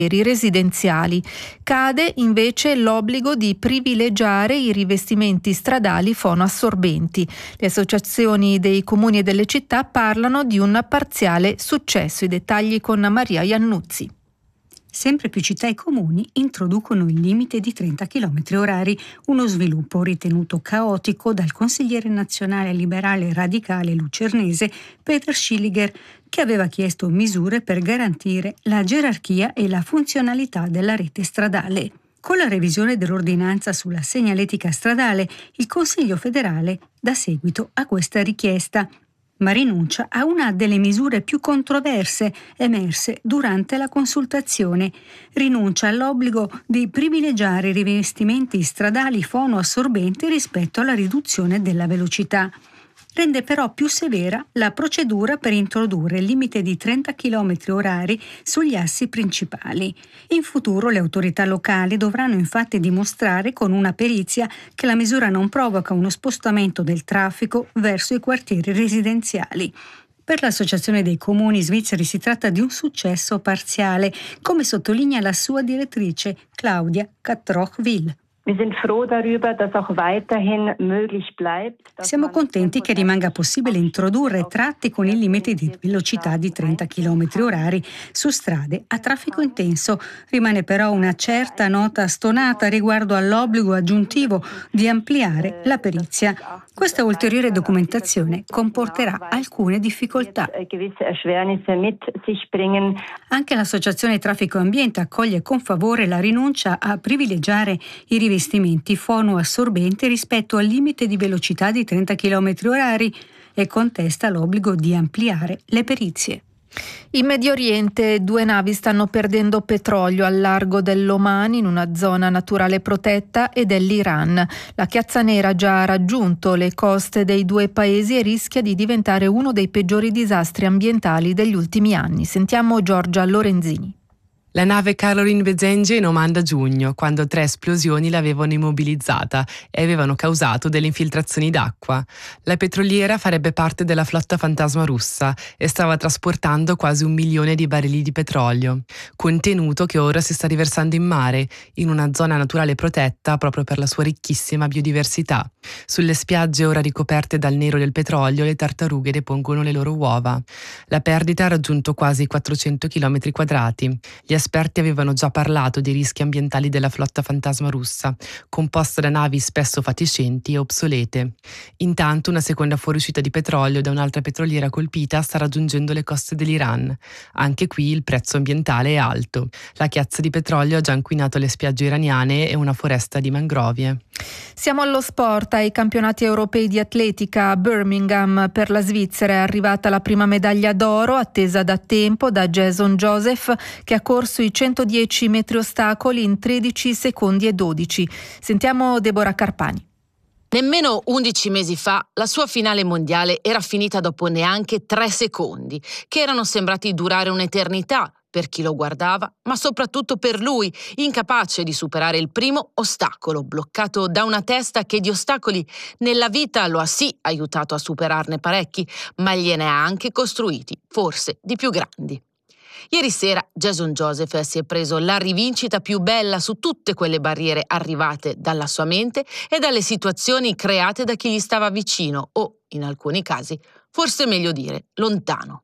residenziali. Cade invece l'obbligo di privilegiare i rivestimenti stradali fonoassorbenti. Le associazioni dei comuni e delle città parlano di un parziale successo. I dettagli con Maria Iannuzzi. Sempre più città e comuni introducono il limite di 30 km/h, uno sviluppo ritenuto caotico dal consigliere nazionale liberale radicale lucernese Peter Schilliger, che aveva chiesto misure per garantire la gerarchia e la funzionalità della rete stradale. Con la revisione dell'ordinanza sulla segnaletica stradale, il Consiglio federale dà seguito a questa richiesta, ma rinuncia a una delle misure più controverse emerse durante la consultazione. Rinuncia all'obbligo di privilegiare i rivestimenti stradali fonoassorbenti rispetto alla riduzione della velocità. Rende però più severa la procedura per introdurre il limite di 30 km/h sugli assi principali. In futuro le autorità locali dovranno infatti dimostrare con una perizia che la misura non provoca uno spostamento del traffico verso i quartieri residenziali. Per l'Associazione dei Comuni svizzeri si tratta di un successo parziale, come sottolinea la sua direttrice Claudia Catroch-Will. Siamo contenti che rimanga possibile introdurre tratti con il limite di velocità di 30 km/h su strade a traffico intenso. Rimane però una certa nota stonata riguardo all'obbligo aggiuntivo di ampliare la perizia. Questa ulteriore documentazione comporterà alcune difficoltà. Anche l'Associazione Traffico e Ambiente accoglie con favore la rinuncia a privilegiare i rivestimenti fonoassorbenti rispetto al limite di velocità di 30 km/h e contesta l'obbligo di ampliare le perizie. In Medio Oriente 2 navi stanno perdendo petrolio al largo dell'Oman in una zona naturale protetta e dell'Iran. La chiazza nera ha già raggiunto le coste dei 2 paesi e rischia di diventare uno dei peggiori disastri ambientali degli ultimi anni. Sentiamo Giorgia Lorenzini. La nave Caroline Vezenge in Oman da giugno, quando 3 esplosioni l'avevano immobilizzata e avevano causato delle infiltrazioni d'acqua. La petroliera farebbe parte della flotta fantasma russa e stava trasportando quasi 1 milione di barili di petrolio, contenuto che ora si sta riversando in mare, in una zona naturale protetta proprio per la sua ricchissima biodiversità. Sulle spiagge ora ricoperte dal nero del petrolio le tartarughe depongono le loro uova. La perdita ha raggiunto quasi 400 km². Gli esperti avevano già parlato dei rischi ambientali della flotta fantasma russa, composta da navi spesso fatiscenti e obsolete. Intanto una seconda fuoriuscita di petrolio da un'altra petroliera colpita sta raggiungendo le coste dell'Iran. Anche qui il prezzo ambientale è alto. La chiazza di petrolio ha già inquinato le spiagge iraniane e una foresta di mangrovie. Siamo allo sport, ai campionati europei di atletica a Birmingham. Per la Svizzera è arrivata la prima medaglia d'oro, attesa da tempo, da Jason Joseph, che ha corso i 110 metri ostacoli in 13 secondi e 12. Sentiamo Deborah Carpani. Nemmeno 11 mesi fa la sua finale mondiale era finita dopo neanche 3 secondi, che erano sembrati durare un'eternità per chi lo guardava, ma soprattutto per lui, incapace di superare il primo ostacolo, bloccato da una testa che di ostacoli nella vita lo ha sì aiutato a superarne parecchi, ma gliene ha anche costruiti, forse di più grandi. Ieri sera Jason Joseph si è preso la rivincita più bella su tutte quelle barriere arrivate dalla sua mente e dalle situazioni create da chi gli stava vicino o, in alcuni casi, forse meglio dire, lontano.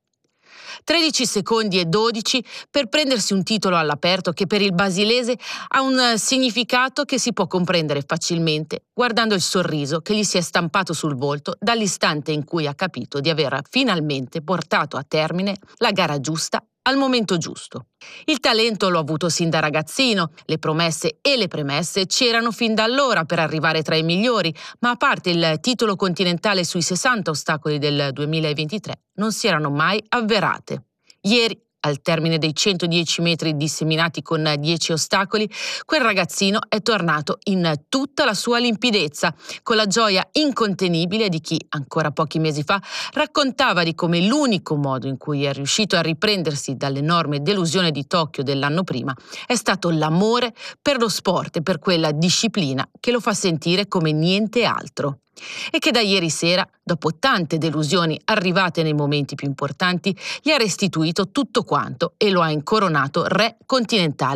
13 secondi e 12 per prendersi un titolo all'aperto che per il basilese ha un significato che si può comprendere facilmente guardando il sorriso che gli si è stampato sul volto dall'istante in cui ha capito di aver finalmente portato a termine la gara giusta al momento giusto. Il talento l'ho avuto sin da ragazzino, le promesse e le premesse c'erano fin da allora per arrivare tra i migliori, ma a parte il titolo continentale sui 60 ostacoli del 2023, non si erano mai avverate. Ieri, al termine dei 110 metri disseminati con 10 ostacoli, quel ragazzino è tornato in tutta la sua limpidezza, con la gioia incontenibile di chi, ancora pochi mesi fa, raccontava di come l'unico modo in cui è riuscito a riprendersi dall'enorme delusione di Tokyo dell'anno prima è stato l'amore per lo sport e per quella disciplina che lo fa sentire come niente altro. e che da ieri sera, dopo tante delusioni arrivate nei momenti più importanti, gli ha restituito tutto quanto e lo ha incoronato re continentale